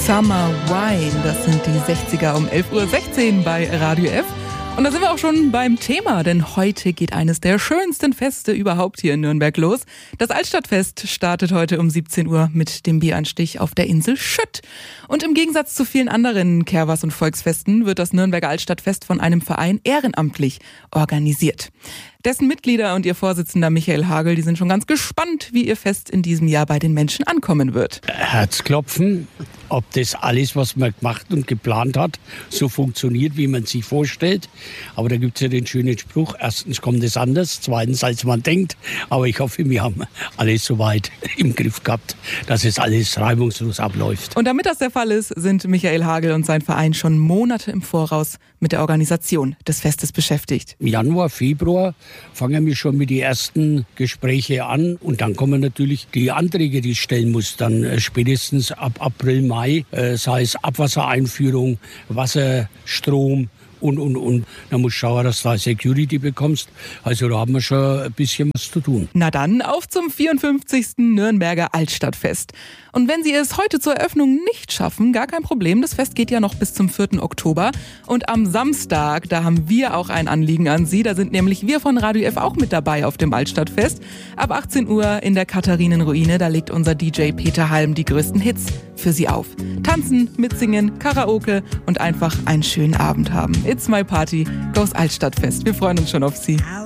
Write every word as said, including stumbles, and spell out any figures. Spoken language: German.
Summer Wine, das sind die sechziger um elf Uhr sechzehn bei Radio F. Und da sind wir auch schon beim Thema, denn heute geht eines der schönsten Feste überhaupt hier in Nürnberg los. Das Altstadtfest startet heute um siebzehn Uhr mit dem Bieranstich auf der Insel Schütt. Und im Gegensatz zu vielen anderen Kehrwas- und Volksfesten wird das Nürnberger Altstadtfest von einem Verein ehrenamtlich organisiert. Dessen Mitglieder und ihr Vorsitzender Michael Hagel, die sind schon ganz gespannt, wie ihr Fest in diesem Jahr bei den Menschen ankommen wird. Herzklopfen, ob das alles, was man gemacht und geplant hat, so funktioniert, wie man sich vorstellt. Aber da gibt es ja den schönen Spruch, erstens kommt es anders, zweitens als man denkt. Aber ich hoffe, wir haben alles soweit im Griff gehabt, dass es alles reibungslos abläuft. Und damit das der Fall ist, sind Michael Hagel und sein Verein schon Monate im Voraus mit der Organisation des Festes beschäftigt. Im Januar, Februar fangen wir schon mit den ersten Gesprächen an. Und dann kommen natürlich die Anträge, die ich stellen muss. Dann äh, spätestens ab April, Mai, äh, sei es Abwassereinführung, Wasser, Strom und, und, und. Dann musst du schauen, dass du da Security bekommst. Also da haben wir schon ein bisschen was zu tun. Na dann, auf zum vierundfünfzigsten Nürnberger Altstadtfest. Und wenn Sie es heute zur Eröffnung nicht schaffen, gar kein Problem. Das Fest geht ja noch bis zum vierten Oktober. Und am Samstag, da haben wir auch ein Anliegen an Sie. Da sind nämlich wir von Radio F auch mit dabei auf dem Altstadtfest. Ab achtzehn Uhr in der Katharinenruine, da legt unser D J Peter Halm die größten Hits für Sie auf. Tanzen, mitsingen, Karaoke und einfach einen schönen Abend haben. It's my party, goes Altstadtfest. Wir freuen uns schon auf Sie.